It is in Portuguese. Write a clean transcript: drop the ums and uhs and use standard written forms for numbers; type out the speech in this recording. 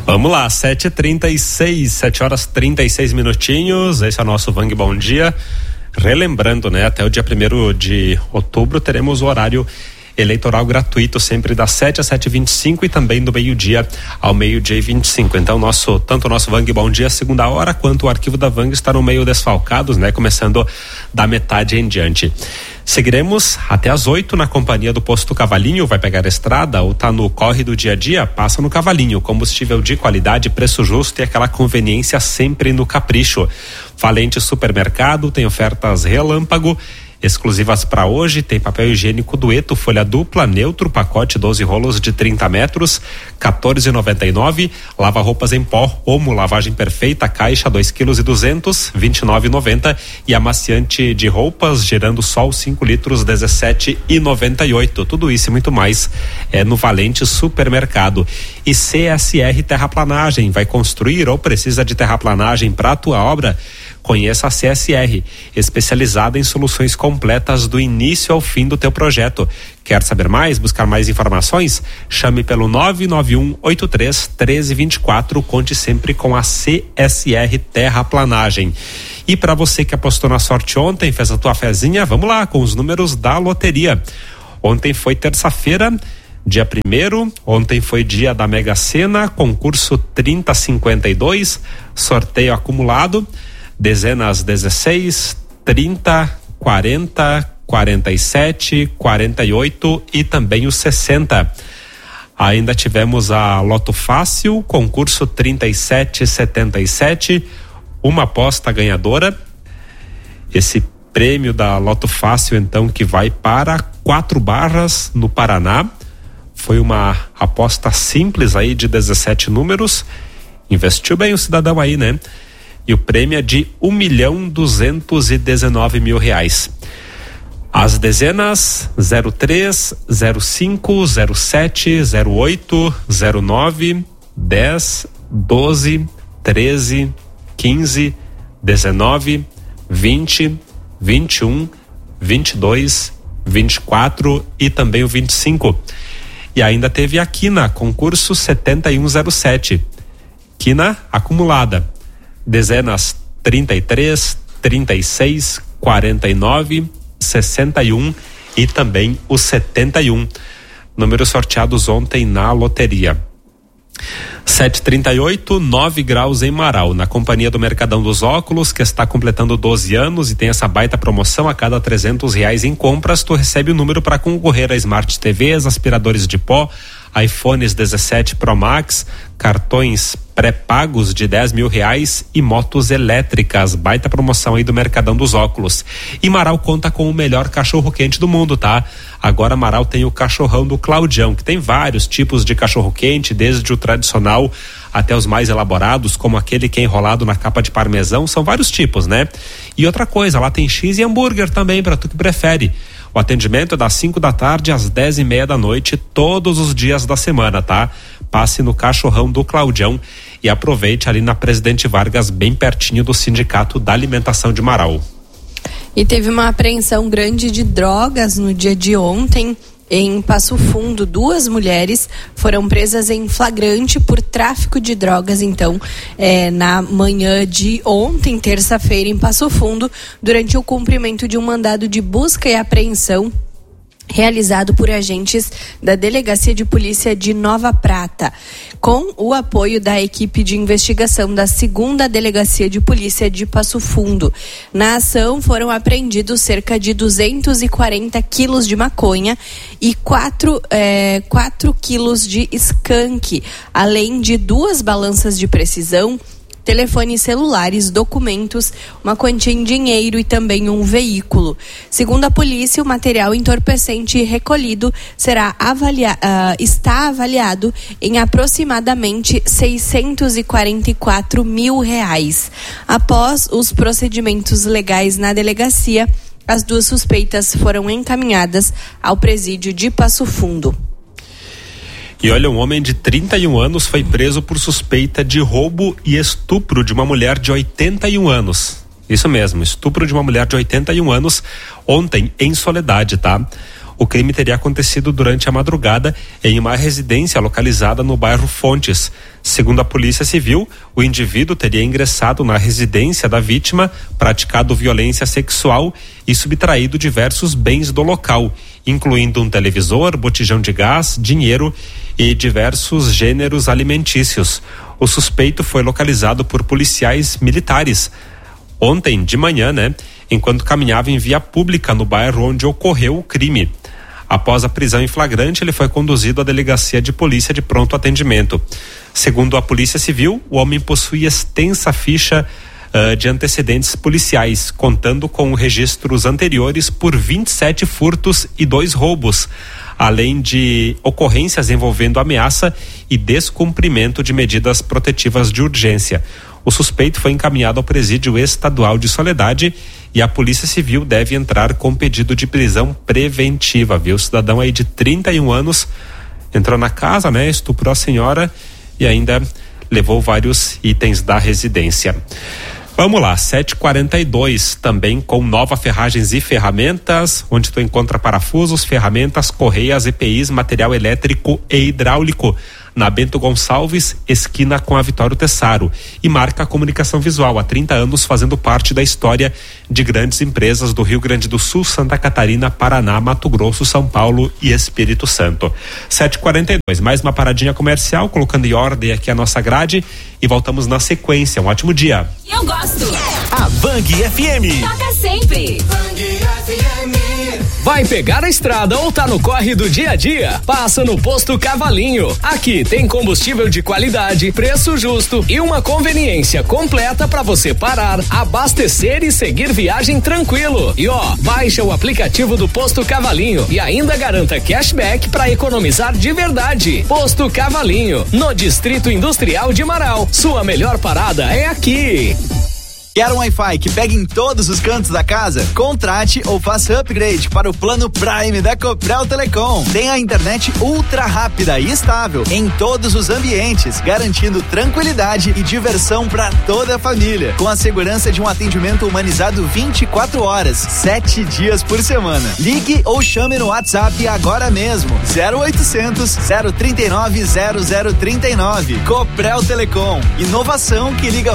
Vamos lá, 7h36, 7 horas 36 minutinhos, esse é o nosso Vang Bom Dia. Relembrando, né, até o dia 1º de outubro teremos o horário eleitoral gratuito, sempre das 7 às 7h25 e também do meio-dia ao meio-dia e 25. Então, tanto o nosso Vang Bom Dia, segunda hora, quanto o arquivo da Vang está no meio desfalcados, né? Começando da metade em diante. Seguiremos até às 8 na companhia do Posto Cavalinho. Vai pegar a estrada ou tá no corre do dia a dia? Passa no Cavalinho. Combustível de qualidade, preço justo e aquela conveniência sempre no capricho. Valente Supermercado tem ofertas relâmpago exclusivas para hoje. Tem papel higiênico Dueto, folha dupla, neutro, pacote 12 rolos de 30 metros, R$14,99. Lava roupas em pó, Omo, lavagem perfeita, caixa 2,2 kg, R$29,90. E amaciante de roupas, Gerando Sol 5 litros, R$17,98. Tudo isso e muito mais é no Valente Supermercado. E CSR Terraplanagem, vai construir ou precisa de terraplanagem para a tua obra? Conheça a CSR, especializada em soluções completas do início ao fim do teu projeto. Quer saber mais, buscar mais informações? Chame pelo 99183-1324. Conte sempre com a CSR Terraplanagem. E para você que apostou na sorte ontem, fez a tua fezinha, vamos lá com os números da loteria. Ontem foi terça-feira, dia 1º, ontem foi dia da Mega Sena, concurso 3052, sorteio acumulado. Dezenas 16, 30, 40, 47, 48 e também o 60. Ainda tivemos a Loto Fácil, concurso 3777, uma aposta ganhadora. Esse prêmio da Loto Fácil, então, que vai para 4 barras no Paraná. Foi uma aposta simples aí de 17 números. Investiu bem o cidadão aí, né? E o prêmio é de R$1.219.000. As dezenas 03, 05, 07, 08, 09, 10, 12, 13, 15, 19, 20, 21, 22, 24 e também o 25. E ainda teve a Quina, concurso 7107. Quina acumulada. Dezenas 33, 36, 49, 61 e também o 71. Números sorteados ontem na loteria. 7h38, 9 graus em Marau, na companhia do Mercadão dos Óculos, que está completando 12 anos e tem essa baita promoção. A cada R$300 em compras, tu recebe o número para concorrer a Smart TVs, aspiradores de pó, iPhones 17 Pro Max, cartões pré-pagos de R$10.000 e motos elétricas. Baita promoção aí do Mercadão dos Óculos. E Marau conta com o melhor cachorro quente do mundo, tá? Agora Marau tem o cachorrão do Claudião, que tem vários tipos de cachorro quente, desde o tradicional até os mais elaborados, como aquele que é enrolado na capa de parmesão. São vários tipos, né? E outra coisa, lá tem X e hambúrguer também, para tu que prefere. O atendimento é das 5 da tarde às 10h30 da noite, todos os dias da semana, tá? Passe no cachorrão do Claudião e aproveite ali na Presidente Vargas, bem pertinho do Sindicato da Alimentação de Marau. E teve uma apreensão grande de drogas no dia de ontem. Em Passo Fundo, 2 mulheres foram presas em flagrante por tráfico de drogas, então, na manhã de ontem, terça-feira, em Passo Fundo, durante o cumprimento de um mandado de busca e apreensão realizado por agentes da Delegacia de Polícia de Nova Prata, com o apoio da equipe de investigação da 2ª Delegacia de Polícia de Passo Fundo. Na ação foram apreendidos cerca de 240 quilos de maconha e 4 quilos de skunk, além de 2 balanças de precisão, telefones celulares, documentos, uma quantia em dinheiro e também um veículo. Segundo a polícia, o material entorpecente recolhido está avaliado em aproximadamente R$644.000. Após os procedimentos legais na delegacia, as 2 suspeitas foram encaminhadas ao presídio de Passo Fundo. E olha, um homem de 31 anos foi preso por suspeita de roubo e estupro de uma mulher de 81 anos. Isso mesmo, estupro de uma mulher de 81 anos ontem em Soledade, tá? O crime teria acontecido durante a madrugada em uma residência localizada no bairro Fontes. Segundo a Polícia Civil, o indivíduo teria ingressado na residência da vítima, praticado violência sexual e subtraído diversos bens do local, incluindo um televisor, botijão de gás, dinheiro e diversos gêneros alimentícios. O suspeito foi localizado por policiais militares ontem de manhã, enquanto caminhava em via pública no bairro onde ocorreu o crime. Após a prisão em flagrante, ele foi conduzido à delegacia de polícia de pronto atendimento. Segundo a Polícia Civil, o homem possui extensa ficha de antecedentes policiais, contando com registros anteriores por 27 furtos e 2 roubos, além de ocorrências envolvendo ameaça e descumprimento de medidas protetivas de urgência. O suspeito foi encaminhado ao presídio estadual de Soledade e a Polícia Civil deve entrar com pedido de prisão preventiva, viu? O cidadão aí de 31 anos entrou na casa, estuprou a senhora e ainda levou vários itens da residência. Vamos lá, 7h42, também com Nova Ferragens e Ferramentas, onde tu encontra parafusos, ferramentas, correias, EPIs, material elétrico e hidráulico. Na Bento Gonçalves, esquina com a Vitório Tessaro. E Marca Comunicação Visual, há 30 anos fazendo parte da história de grandes empresas do Rio Grande do Sul, Santa Catarina, Paraná, Mato Grosso, São Paulo e Espírito Santo. 7h42, mais uma paradinha comercial, colocando em ordem aqui a nossa grade e voltamos na sequência. Um ótimo dia. Eu gosto. A Bang FM. Toca sempre. Bang FM. Vai pegar a estrada ou tá no corre do dia a dia? Passa no Posto Cavalinho. Aqui tem combustível de qualidade, preço justo e uma conveniência completa para você parar, abastecer e seguir viagem tranquilo. E baixa o aplicativo do Posto Cavalinho e ainda garanta cashback para economizar de verdade. Posto Cavalinho, no Distrito Industrial de Marau. Sua melhor parada é aqui. Quer um Wi-Fi que pegue em todos os cantos da casa? Contrate ou faça upgrade para o plano Prime da Copel Telecom. Tem a internet ultra rápida e estável em todos os ambientes, garantindo tranquilidade e diversão para toda a família, com a segurança de um atendimento humanizado 24 horas, 7 dias por semana. Ligue ou chame no WhatsApp agora mesmo. 0800 039 0039. Copel Telecom. Inovação que liga